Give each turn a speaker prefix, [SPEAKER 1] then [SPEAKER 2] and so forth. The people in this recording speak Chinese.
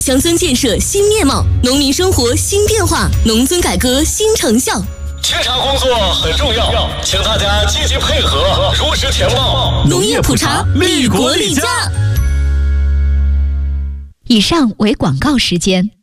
[SPEAKER 1] 乡村建设新面貌，农民生活新变化，农村改革新成效。
[SPEAKER 2] 清查工作很重要，请大家积极配合，如实填报。
[SPEAKER 1] 农业普查，利国利家。
[SPEAKER 3] 以上为广告时间。